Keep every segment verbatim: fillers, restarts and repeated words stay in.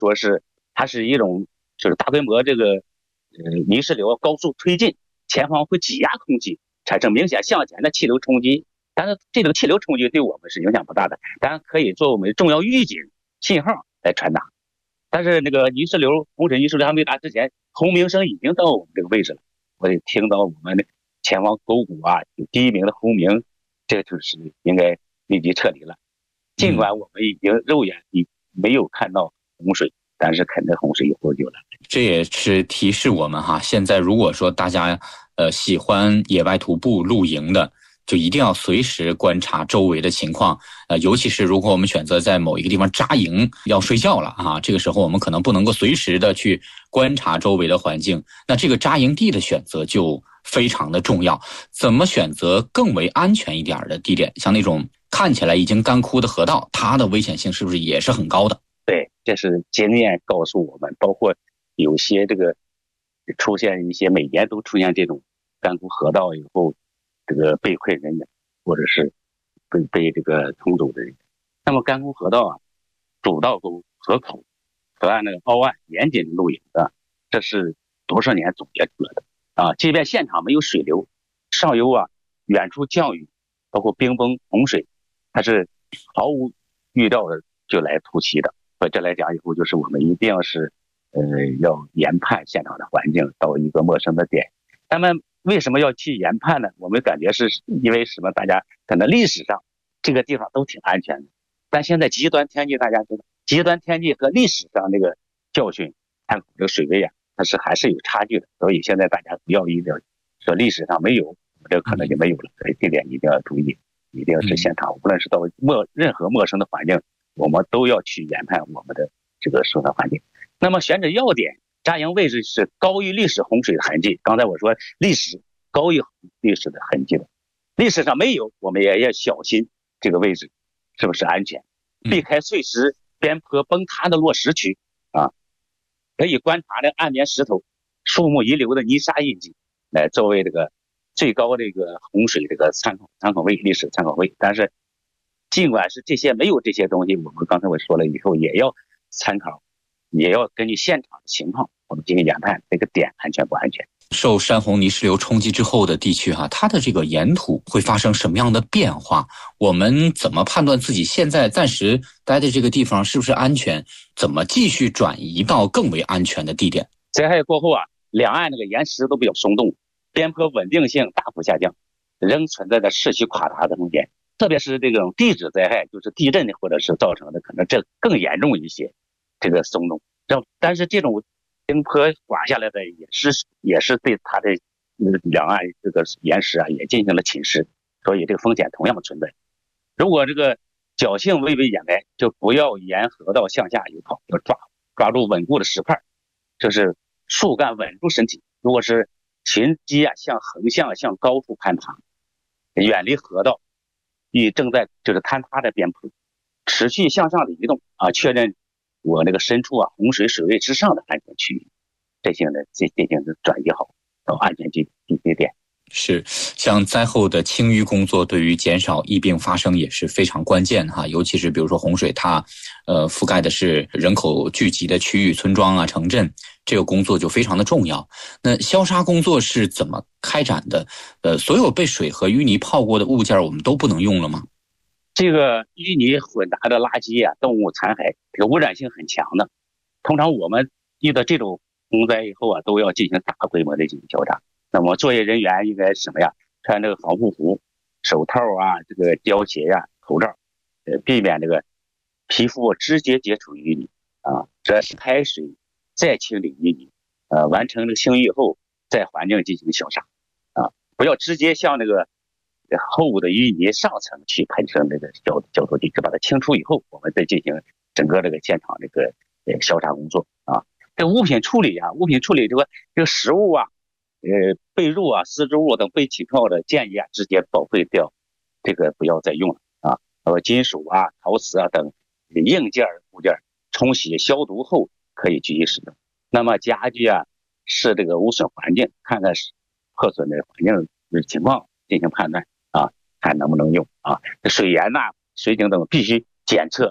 说是它是一种就是大规模这个呃泥石流高速推进，前方会挤压空气，产生明显向前的气流冲击。但是这个气流冲击对我们是影响不大的，当然可以作为我们重要预警信号来传达。但是那个泥石流洪水泥石流还没达之前，轰鸣声已经到我们这个位置了，我得听到我们前方沟谷啊有第一鸣的轰鸣，这就是应该立即撤离了。尽管我们已经肉眼没有看到洪水，但是肯定洪水以后就来。 这也是提示我们哈，现在如果说大家呃喜欢野外徒步露营的，就一定要随时观察周围的情况，呃，尤其是如果我们选择在某一个地方扎营要睡觉了啊，这个时候我们可能不能够随时的去观察周围的环境，那这个扎营地的选择就非常的重要。怎么选择更为安全一点的地点？像那种看起来已经干枯的河道，它的危险性是不是也是很高的？ 对，这是经验告诉我们，包括有些这个出现一些每年都出现这种干枯河道以后，这个被困人员或者是被被这个冲走的人。那么干枯河道啊，主道沟、河口、河岸那个凹岸严禁露营的，这是多少年总结出来的啊。即便现场没有水流，上游啊远处降雨，包括冰崩、洪水，它是毫无预料的就来突袭的。所以这来讲以后，就是我们一定要是呃要研判现场的环境，到一个陌生的点。那么为什么要去研判呢？我们感觉是因为什么？大家可能历史上这个地方都挺安全的，但现在极端天气，大家知道，极端天气和历史上这个教训，看这个水位啊，它是还是有差距的。所以现在大家不要一定说历史上没有，这个可能就没有了。所以这点一定要注意，一定要是现场，无论是到陌任何陌生的环境，我们都要去研判我们的这个生存环境。那么选址要点，扎营位置是高于历史洪水的痕迹。刚才我说历史高于历史的痕迹的，历史上没有，我们也要小心这个位置是不是安全，避开碎石、边坡、崩塌的落石区啊，可以观察的岸边石头、树木遗留的泥沙印记，来作为这个最高的一个洪水这个参考参考位、历史参考位。但是尽管是这些没有这些东西，我们刚才我说了以后，也要参考，也要根据现场的情况，我们进行研判这个点安全不安全。 受山洪泥石流冲击之后的地区哈，它的这个沿途会发生什么样的变化？我们怎么判断自己现在暂时待的这个地方是不是安全？怎么继续转移到更为安全的地点？ 灾害过后啊，两岸那个岩石都比较松动，边坡稳定性大幅下降，仍存在着市区垮塌的风险。特别是这种地质灾害，就是地震的或者是造成的，可能这更严重一些。这个松动，但是这种冰坡滑下来的也是也是对它的两岸这个岩石啊也进行了侵蚀，所以这个风险同样存在。如果这个侥幸微微掩埋，就不要沿河道向下游跑，要抓抓住稳固的石块，这是树干稳住身体。如果是群基啊向横向向高处攀爬，远离河道，与正在就是坍塌的边坡，持续向上的移动啊，确认我那个深处啊洪水水位之上的安全区域，这些呢进进行转移好到安全地地点。 是，像灾后的清淤工作对于减少疫病发生也是非常关键哈，尤其是比如说洪水它呃覆盖的是人口聚集的区域、村庄啊、城镇，这个工作就非常的重要。那消杀工作是怎么开展的？呃，所有被水和淤泥泡过的物件我们都不能用了吗？ 这个淤泥混杂的垃圾啊、动物残骸，这个污染性很强的。通常我们遇到这种洪灾以后啊，都要进行大规模的进行消杀。那么作业人员应该什么呀？穿这个防护服、手套啊、这个胶鞋呀、啊、口罩，呃，避免这个皮肤直接接触淤泥啊。这开水再清理淤泥，呃，完成这个清淤以后，在环境进行消杀啊，不要直接向那个厚的淤泥上层去喷射那个消消毒剂，就把它清除以后，我们再进行整个这个现场这个呃消杀工作啊。这个物品处理啊，物品处理这个这个食物啊。呃，被褥啊、丝织物等被起泡的，建议啊直接报废掉，这个不要再用了啊。呃，金属啊、陶瓷啊等硬件物件，冲洗消毒后可以继续使用。那么家具啊，是这个无损环境，看看破损的环境情况进行判断啊，看能不能用啊。水源呐、啊、水井等必须检测，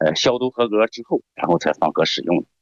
呃消毒合格之后，然后才放河使用。